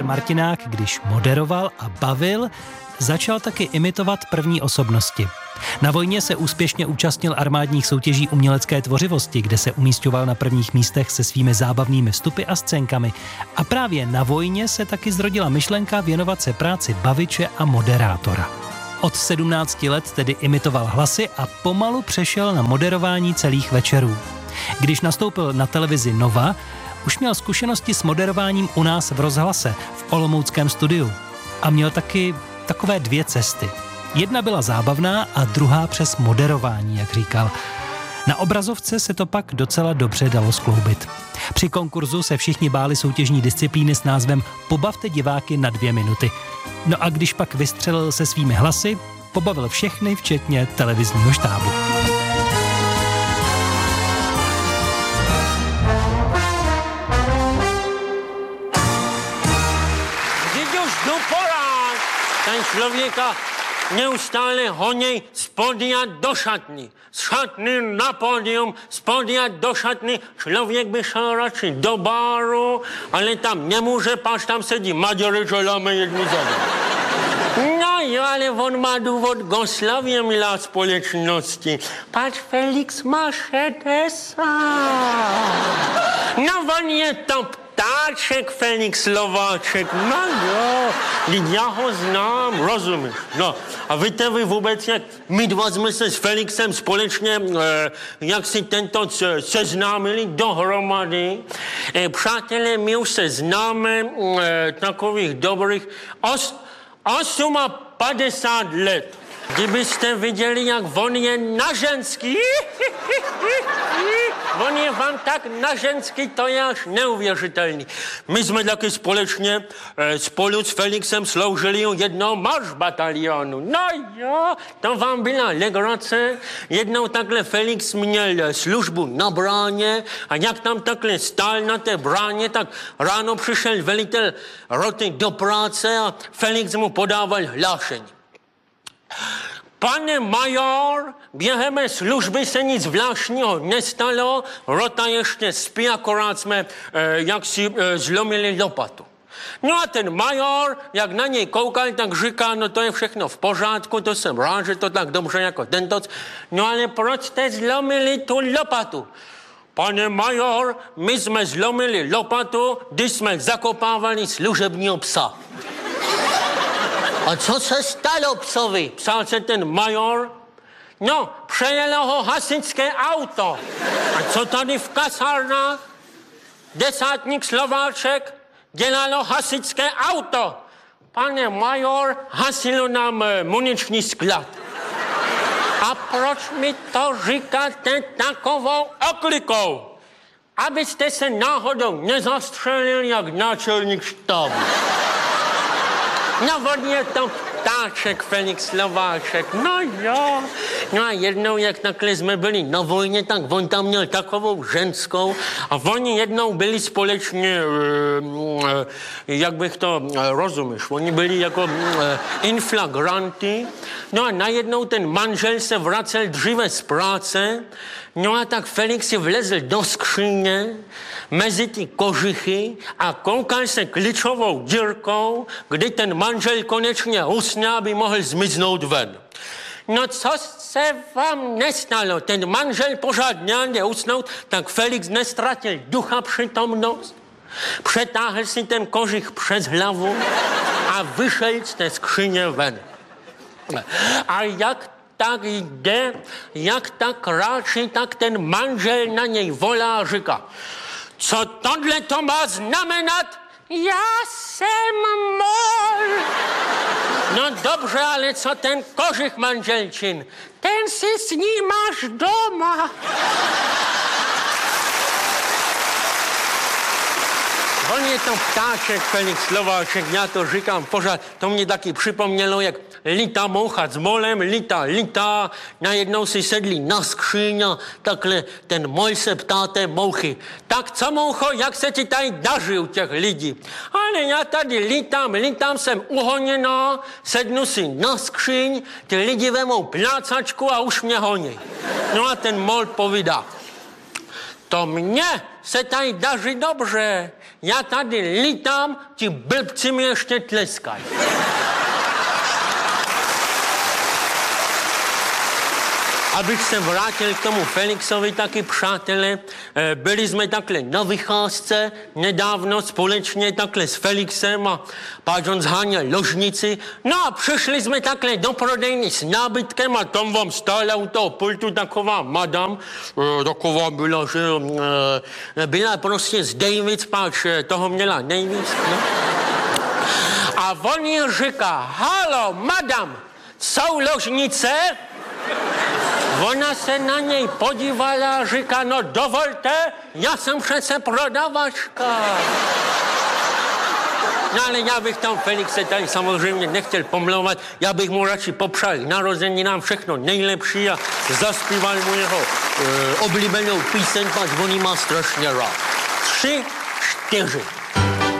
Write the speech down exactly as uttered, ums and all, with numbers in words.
Martinák, když moderoval a bavil, začal taky imitovat první osobnosti. Na vojně se úspěšně účastnil armádních soutěží umělecké tvořivosti, kde se umísťoval na prvních místech se svými zábavnými vstupy a scénkami. A právě na vojně se taky zrodila myšlenka věnovat se práci baviče a moderátora. Od sedmnácti let tedy imitoval hlasy a pomalu přešel na moderování celých večerů. Když nastoupil na televizi Nova, už měl zkušenosti s moderováním u nás v rozhlase, v olomouckém studiu. A měl taky takové dvě cesty. Jedna byla zábavná a druhá přes moderování, jak říkal. Na obrazovce se to pak docela dobře dalo skloubit. Při konkurzu se všichni báli soutěžní disciplíny s názvem Pobavte diváky na dvě minuty. No a když pak vystřelil se svými hlasy, pobavil všechny, včetně televizního štábu. Ten člověka neustále honí z podia do šatny. Z šatny na pódium, z podia do šatny. Člověk by šel radši do baru, ale tam nemůže, pač tam sedí Maďary, čo láme jednu za druhou. No jo, ale on má důvod k oslavě, milá společnosti. Pač Felix má šedesát. No on je to ptáček Felix Slováček, no jo, já ho znám, rozumíš. No a víte vy vůbec, jak my dva jsme se s Felixem společně, eh, jak si tento seznámili dohromady. Eh, přátelé, my už se známe eh, takových dobrých os, osm a padesát let. Kdybyste viděli, jak on je na ženský, on je vám tak na ženský, to je až neuvěřitelný. My jsme taky společně eh, spolu s Felixem sloužili u jednoho maršbatalionu. No jo, to vám byla legrace. Jednou takhle Felix měl službu na bráně a jak tam takhle stál na té bráně, tak ráno přišel velitel roty do práce a Felix mu podával hlášení. Pane major, během služby se nic zvláštního nestalo, rota ještě spí, akorát jsme eh, jaksi eh, zlomili lopatu. No a ten major, jak na něj koukal, tak říká, no to je všechno v pořádku, to jsem rád, že to tak dobře jako tentoc. No ale proč jste zlomili tu lopatu? Pane major, my jsme zlomili lopatu, když jsme zakopávali služebního psa. A co se stalo psovi? Psal se ten major. No, přejelo ho hasičské auto. A co tady v kasárnách? Desátník Slováček dělalo hasičské auto. Pane major, hasilo nám e, muniční sklad. A proč mi to říkáte takovou oklikou? Abyste se náhodou nezastřelil jak náčelník štábu. No, on je to ptáček Felix Slováček, no jo. No a jednou, jak takhle jsme byli na vojně, tak on tam měl takovou ženskou a oni jednou byli společně, jak bych to rozumíš, oni byli jako inflagranti. No a najednou ten manžel se vracel dříve z práce, no a tak Felix si vlezl do skříně mezi ty kožichy a koukal se klíčovou dírkou, kdy ten manžel konečně usne, aby mohl zmiznout ven. No co se vám nestalo? Ten manžel pořád nějak usnout, tak Felix nestratil ducha přítomnost, přetáhl si ten kožich přes hlavu a vyšel z té skříně ven. A jak tak jde, jak tak kráčí, tak ten manžel na něj volá a říká, co tohle to má znamenat? Já jsem mol. No dobře, ale co ten kožich manželčin? Ten si s ní máš doma. On je to ptáček Felix Slováček, já to říkám pořád, to mě taky připomnělo, jak lítá moucha s molem, lítá, lítá, najednou si sedli na skříň a takhle ten mol se ptá té mouchy. Tak co, moucho, jak se ti tady daří u těch lidí? Ale já tady lítám, lítám, jsem uhoněná, sednu si na skříň, ty lidi vemou plácačku a už mě honí. No a ten mol povídá, to mně se tady daří dobře. já tady lítám, ti blbci mi ještě tleskají. Abych se vrátil k tomu Felixovi taky, přátelé, byli jsme takhle na vycházce nedávno společně takhle s Felixem a pak on zháněl ložnici. No a přišli jsme takhle do prodejny s nábytkem a tam vám stála u toho pultu taková madam, taková byla, že byla prostě z Davids, páč toho měla nejvíc. No. A on jí říká, halo, madam, jsou ložnice? Ona se na něj podívala a říká, no dovolte, já jsem přece prodavačka. No ale já bych tam Felixe tady samozřejmě nechtěl pomlouvat, já bych mu radši popřál k narozeninám všechno nejlepší a zaspíval mu jeho e, oblíbenou píseň, pak on jí má strašně rád. Tři, čtyři.